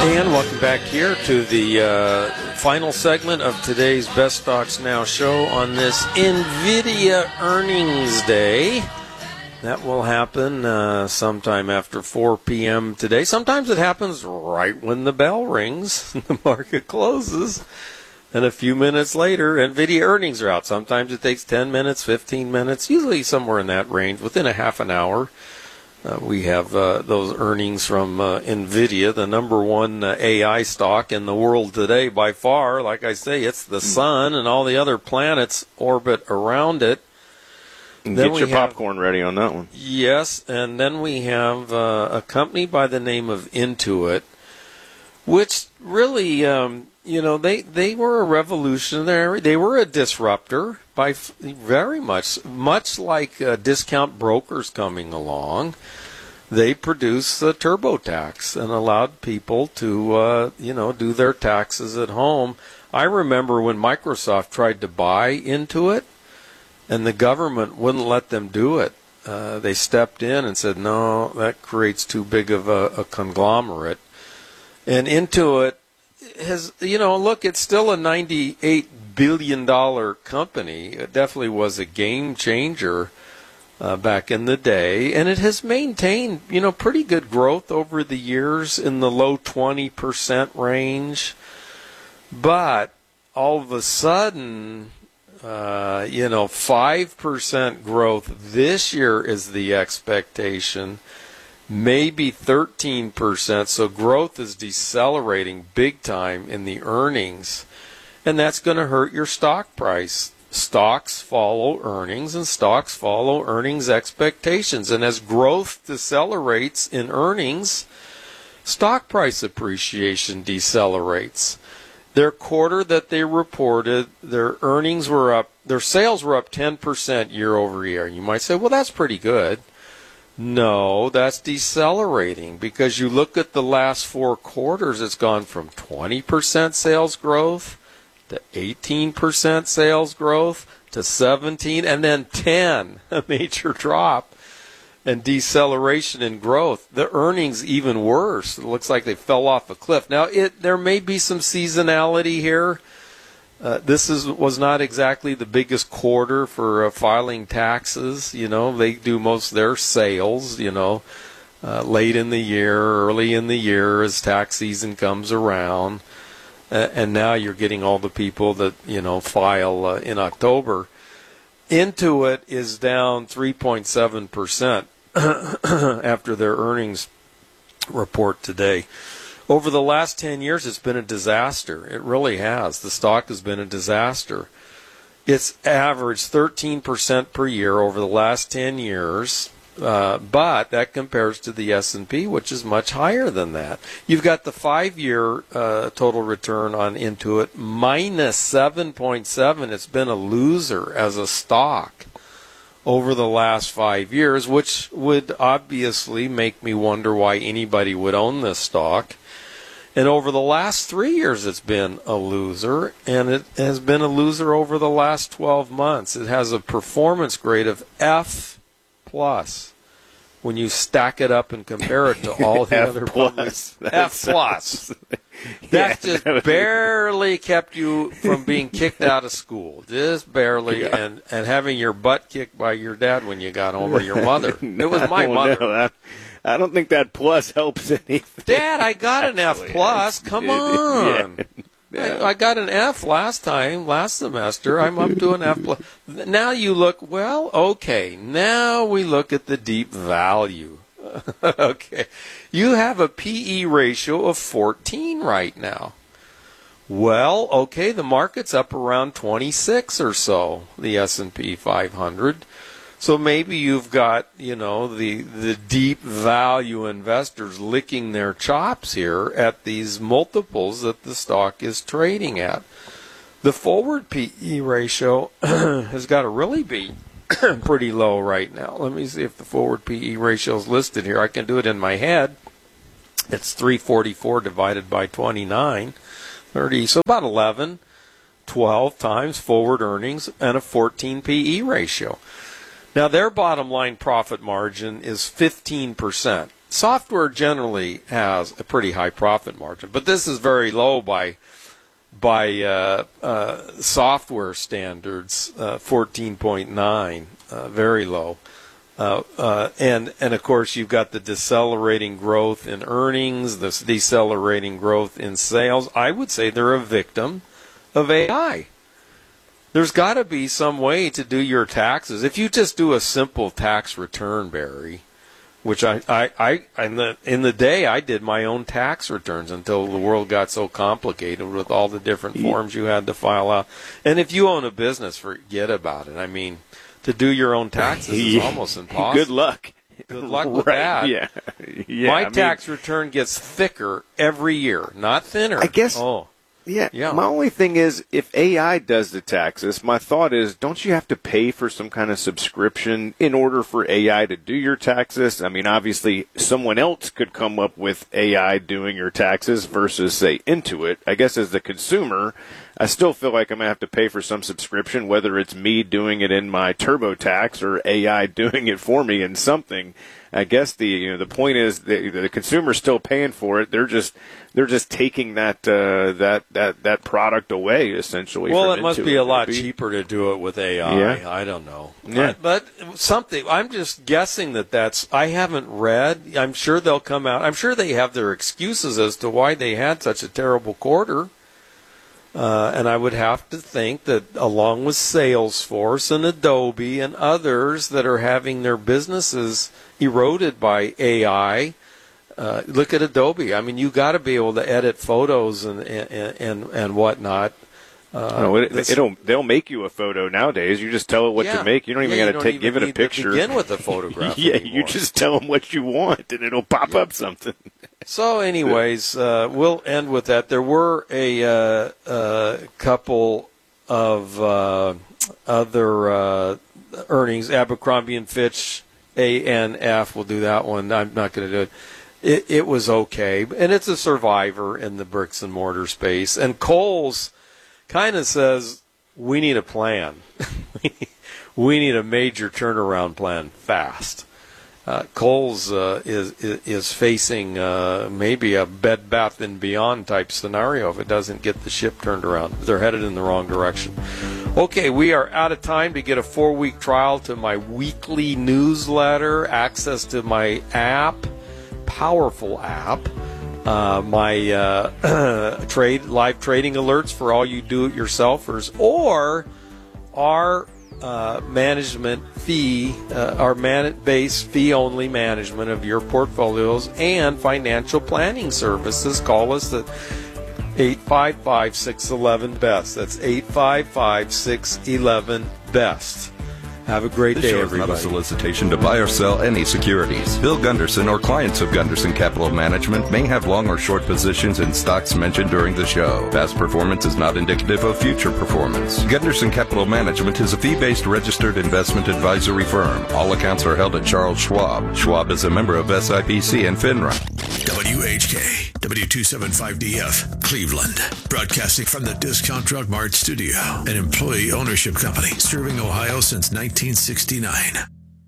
And welcome back here to the final segment of today's Best Stocks Now show on this NVIDIA earnings day. That will happen sometime after 4 p.m. today. Sometimes it happens right when the bell rings, the market closes, and a few minutes later, NVIDIA earnings are out. Sometimes it takes 10 minutes, 15 minutes, usually somewhere in that range, within a half an hour. We have those earnings from NVIDIA, the number one AI stock in the world today by far. Like I say, it's the sun and all the other planets orbit around it. Get your popcorn ready on that one. Yes, and then we have a company by the name of Intuit, which really, they were a revolutionary. They were a disruptor by very much like discount brokers coming along. They produced the TurboTax and allowed people to, do their taxes at home. I remember when Microsoft tried to buy Intuit, and the government wouldn't let them do it. They stepped in and said, no, that creates too big of a conglomerate. And Intuit has, look, it's still a $98 billion company. It definitely was a game changer back in the day. And it has maintained, pretty good growth over the years in the low 20% range. But all of a sudden, 5% growth this year is the expectation, maybe 13%. So growth is decelerating big time in the earnings, and that's going to hurt your stock price. Stocks follow earnings, and stocks follow earnings expectations. And as growth decelerates in earnings, stock price appreciation decelerates. Their quarter that they reported, their earnings were up, their sales were up 10% year over year. You might say, well, that's pretty good. No, that's decelerating, because you look at the last 4 quarters, it's gone from 20% sales growth to 18% sales growth to 17, and then 10, a major drop. And deceleration in growth. The earnings even worse. It looks like they fell off a cliff. Now, there may be some seasonality here. This was not exactly the biggest quarter for filing taxes. They do most of their sales, late in the year, early in the year as tax season comes around. And now you're getting all the people that, file in October. Intuit is down 3.7%. after their earnings report today. Over the last 10 years, it's been a disaster. It really has. The stock has been a disaster. It's averaged 13% per year over the last 10 years, but that compares to the S&P, which is much higher than that. You've got the 5-year total return on Intuit, minus 7.7. It's been a loser as a stock over the last 5 years, which would obviously make me wonder why anybody would own this stock. And over the last 3 years, it's been a loser, and it has been a loser over the last 12 months. It has a performance grade of F+. When you stack it up and compare it to all the other publics, F+. That just barely kept you from being kicked out of school. Just barely, and having your butt kicked by your dad when you got home, or your mother. It was my mother. No, I don't think that plus helps anything. Dad, I got an F+. Come on. Yeah. I got an F last semester. I'm up to an F+. Now you look, well, okay. Now we look at the deep value. Okay. You have a PE ratio of 14 right now. Well, okay, the market's up around 26 or so, the S&P 500. So maybe you've got, the deep value investors licking their chops here at these multiples that the stock is trading at. The forward PE ratio has got to really be pretty low right now. Let me see if the forward PE ratio is listed here. I can do it in my head. It's 344 divided by 29, 30, so about 11, 12 times forward earnings and a 14 PE ratio. Now, their bottom line profit margin is 15%. software generally has a pretty high profit margin, but this is very low by software standards, 14.9, very low. And of course, you've got the decelerating growth in earnings, the decelerating growth in sales. I would say they're a victim of AI. There's got to be some way to do your taxes. If you just do a simple tax return, Barry, which in the day I did my own tax returns until the world got so complicated with all the different forms you had to file out. And if you own a business, forget about it. I mean, to do your own taxes is almost impossible. Good luck. Good luck with that. Yeah. My tax return gets thicker every year, not thinner. I guess. Yeah. My only thing is, if AI does the taxes, my thought is, don't you have to pay for some kind of subscription in order for AI to do your taxes? I mean, obviously, someone else could come up with AI doing your taxes versus, say, Intuit. I guess as the consumer, I still feel like I'm going to have to pay for some subscription, whether it's me doing it in my TurboTax or AI doing it for me in something. I guess the point is the consumer's still paying for it. They're just taking that product away essentially. Well, it must be a lot cheaper to do it with AI. Yeah. I don't know. Yeah. But something. I'm just guessing that's. I haven't read. I'm sure they'll come out. I'm sure they have their excuses as to why they had such a terrible quarter. And I would have to think that along with Salesforce and Adobe and others that are having their businesses eroded by AI, look at Adobe. I mean, you got to be able to edit photos and whatnot. They'll make you a photo nowadays. You just tell it what to make. You don't even got to give it a picture. Begin with a photograph. Yeah, anymore. You just tell them what you want, and it'll pop up something. So, anyways, we'll end with that. There were a couple of other earnings. Abercrombie and Fitch, ANF. We'll do that one. I'm not going to do it. It was okay, and it's a survivor in the bricks and mortar space. And Kohl's kind of says we need a plan. We need a major turnaround plan fast. Kohl's is facing maybe a Bed Bath & Beyond type scenario if it doesn't get the ship turned around. They're headed in the wrong direction. Okay, we are out of time to get a 4-week trial to my weekly newsletter, access to my app, powerful app, my live trading alerts for all you do-it-yourselfers, or our management fee, our base fee-only management of your portfolios and financial planning services. Call us at 855-611-BEST. That's 855-611-BEST. Have a great day, everybody. This is not a solicitation to buy or sell any securities. Bill Gunderson or clients of Gunderson Capital Management may have long or short positions in stocks mentioned during the show. Past performance is not indicative of future performance. Gunderson Capital Management is a fee-based registered investment advisory firm. All accounts are held at Charles Schwab. Schwab is a member of SIPC and FINRA. WHK, W275DF, Cleveland. Broadcasting from the Discount Drug Mart studio. An employee ownership company serving Ohio since 1969.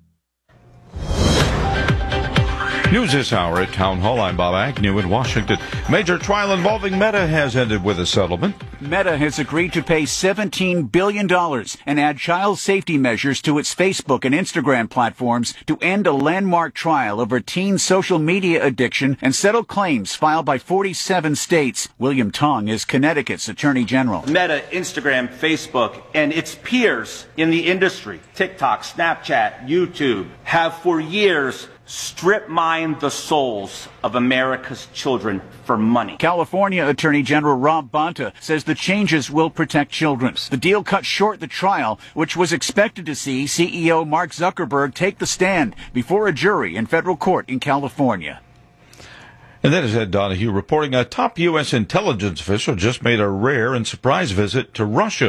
News this hour at Town Hall. I'm Bob Agnew in Washington. Major trial involving Meta has ended with a settlement. Meta has agreed to pay $17 billion and add child safety measures to its Facebook and Instagram platforms to end a landmark trial over teen social media addiction and settle claims filed by 47 states. William Tong is Connecticut's Attorney General. Meta, Instagram, Facebook, and its peers in the industry, TikTok, Snapchat, YouTube, have for years strip mined the souls of America's children for money. California Attorney General Rob Bonta says the changes will protect children. The deal cut short the trial, which was expected to see CEO Mark Zuckerberg take the stand before a jury in federal court in California. And that is Ed Donahue reporting a top U.S. intelligence official just made a rare and surprise visit to Russia.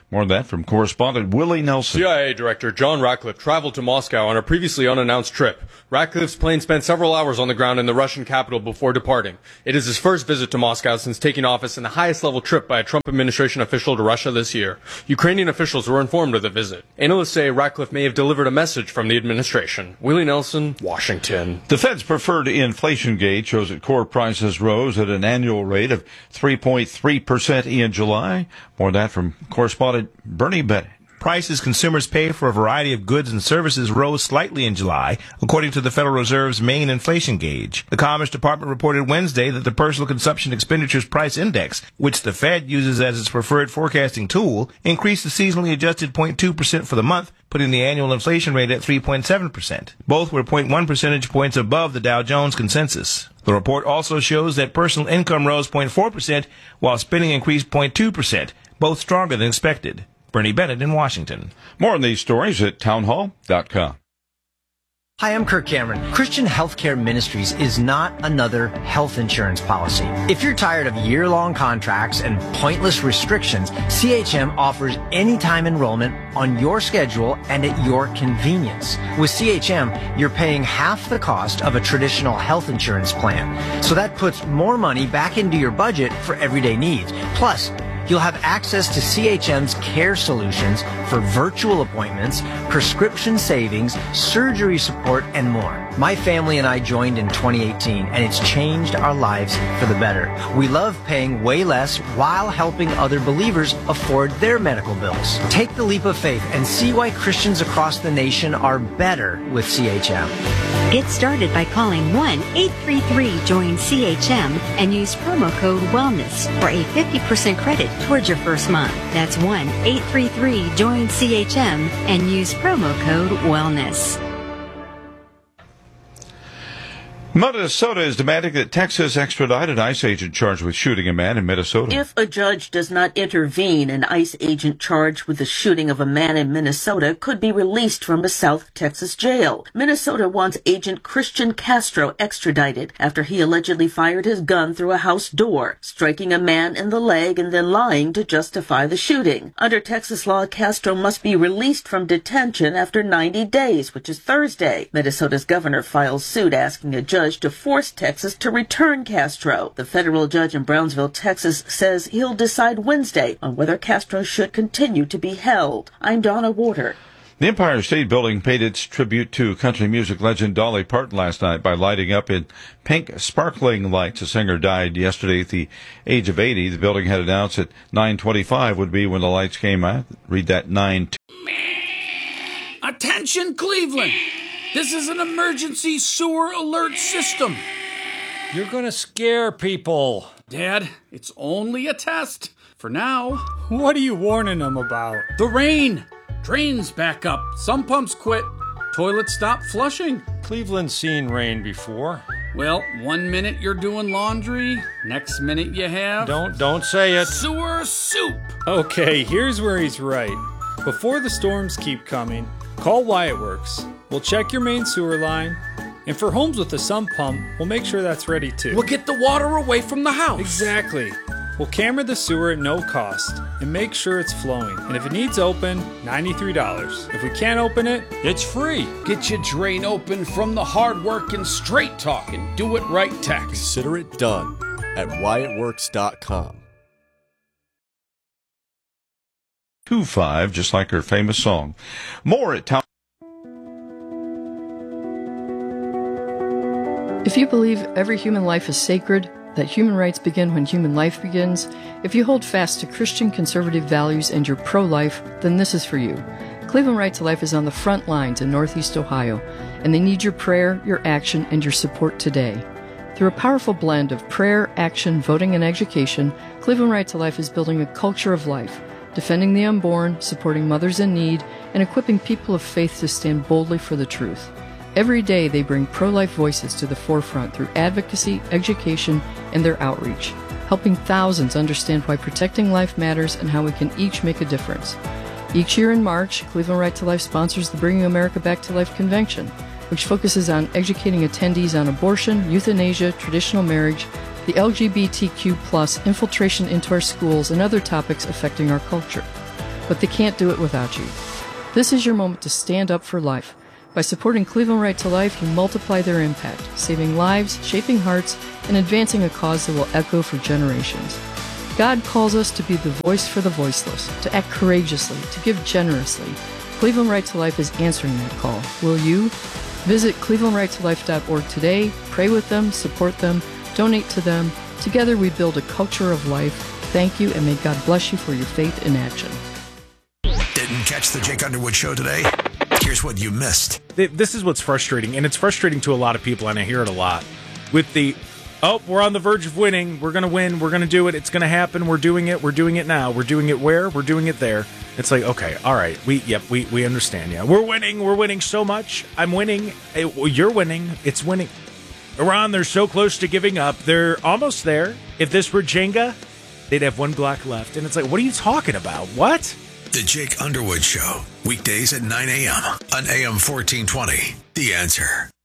More on that from correspondent Willie Nelson. CIA Director John Ratcliffe traveled to Moscow on a previously unannounced trip. Ratcliffe's plane spent several hours on the ground in the Russian capital before departing. It is his first visit to Moscow since taking office and the highest-level trip by a Trump administration official to Russia this year. Ukrainian officials were informed of the visit. Analysts say Ratcliffe may have delivered a message from the administration. Willie Nelson, Washington. The Fed's preferred inflation gauge shows that core prices rose at an annual rate of 3.3% in July. More on that from correspondent Bernie Bennett. Prices consumers pay for a variety of goods and services rose slightly in July, according to the Federal Reserve's main inflation gauge. The Commerce Department reported Wednesday that the Personal Consumption Expenditures Price Index, which the Fed uses as its preferred forecasting tool, increased the seasonally adjusted 0.2% for the month, putting the annual inflation rate at 3.7%. Both were 0.1 percentage points above the Dow Jones consensus. The report also shows that personal income rose 0.4%, while spending increased 0.2%, both stronger than expected. Bernie Bennett in Washington. More on these stories at townhall.com. Hi, I'm Kirk Cameron. Christian Healthcare Ministries is not another health insurance policy. If you're tired of year-long contracts and pointless restrictions, CHM offers anytime enrollment on your schedule and at your convenience. With CHM, you're paying half the cost of a traditional health insurance plan. So that puts more money back into your budget for everyday needs. Plus, you'll have access to CHM's care solutions for virtual appointments, prescription savings, surgery support, and more. My family and I joined in 2018, and it's changed our lives for the better. We love paying way less while helping other believers afford their medical bills. Take the leap of faith and see why Christians across the nation are better with CHM. Get started by calling 1-833-JOIN-CHM and use promo code WELLNESS for a 50% credit towards your first month. That's 1-833-JOIN-CHM and use promo code WELLNESS. Minnesota is demanding that Texas extradite an ICE agent charged with shooting a man in Minnesota. If a judge does not intervene, an ICE agent charged with the shooting of a man in Minnesota could be released from a South Texas jail. Minnesota wants Agent Christian Castro extradited after he allegedly fired his gun through a house door, striking a man in the leg and then lying to justify the shooting. Under Texas law, Castro must be released from detention after 90 days, which is Thursday. Minnesota's governor files suit asking a judge to force Texas to return Castro. The federal judge in Brownsville, Texas, says he'll decide Wednesday on whether Castro should continue to be held. I'm Donna Warder. The Empire State Building paid its tribute to country music legend Dolly Parton last night by lighting up in pink sparkling lights. The singer died yesterday at the age of 80. The building had announced at 9:25 would be when the lights came out. Read that 9. Attention, Cleveland! This is an emergency sewer alert system. You're gonna scare people. Dad, it's only a test. For now. What are you warning them about? The rain. Drains back up. Some pumps quit. Toilets stop flushing. Cleveland's seen rain before. Well, 1 minute you're doing laundry, next minute you have... Don't say it. Sewer soup. Okay, here's where he's right. Before the storms keep coming, call Wyatt Works. We'll check your main sewer line, and for homes with a sump pump, we'll make sure that's ready too. We'll get the water away from the house. Exactly. We'll camera the sewer at no cost and make sure it's flowing. And if it needs open, $93. If we can't open it, it's free. Get your drain open from the hard work and straight talking. Do it right, Tex. Consider it done at WyattWorks.com. 2-5, just like her famous song. More at Town. If you believe every human life is sacred, that human rights begin when human life begins, if you hold fast to Christian conservative values and you're pro-life, then this is for you. Cleveland Right to Life is on the front lines in Northeast Ohio, and they need your prayer, your action, and your support today. Through a powerful blend of prayer, action, voting, and education, Cleveland Right to Life is building a culture of life, defending the unborn, supporting mothers in need, and equipping people of faith to stand boldly for the truth. Every day they bring pro-life voices to the forefront through advocacy, education, and their outreach, helping thousands understand why protecting life matters and how we can each make a difference. Each year in March, Cleveland Right to Life sponsors the Bringing America Back to Life Convention, which focuses on educating attendees on abortion, euthanasia, traditional marriage, the LGBTQ+, infiltration into our schools, and other topics affecting our culture. but they can't do it without you. This is your moment to stand up for life. By supporting Cleveland Right to Life, you multiply their impact, saving lives, shaping hearts, and advancing a cause that will echo for generations. God calls us to be the voice for the voiceless, to act courageously, to give generously. Cleveland Right to Life is answering that call. Will you? Visit clevelandrightolife.org today, pray with them, support them, donate to them. Together we build a culture of life. Thank you, and may God bless you for your faith in action. Didn't catch the Jake Underwood Show today? Here's what you missed. This is what's frustrating, and it's frustrating to a lot of people, and I hear it a lot. With the, we're on the verge of winning, we're going to win, we're going to do it, it's going to happen, we're doing it now, we're doing it where, we're doing it there. It's like, okay, all right, we understand, yeah. We're winning so much, I'm winning, you're winning, it's winning. Iran, they're so close to giving up, they're almost there. If this were Jenga, they'd have one block left, and it's like, what are you talking about, what? The Jake Underwood Show, weekdays at 9 a.m. on AM 1420. The Answer.